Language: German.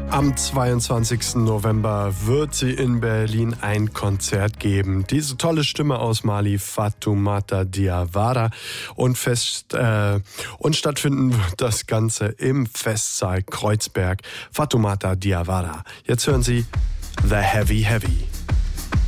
Am 22. November wird sie in Berlin ein Konzert geben. Diese tolle Stimme aus Mali, Fatoumata Diawara, und stattfinden wird das Ganze im Festsaal Kreuzberg. Fatoumata Diawara. Jetzt hören Sie The Heavy Heavy.